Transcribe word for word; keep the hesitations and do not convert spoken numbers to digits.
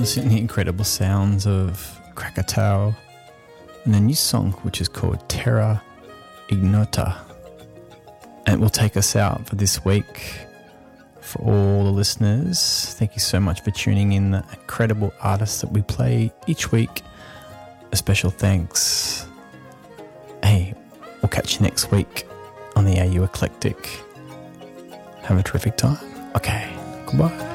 listening to the incredible sounds of Krakatau and a new song which is called Terra Ignota. And it will take us out for this week. For all the listeners, thank you so much for tuning in, the incredible artists that we play each week. A special thanks. Hey, we'll catch you next week on the Are You Eclectic. Have a terrific time. Okay, goodbye.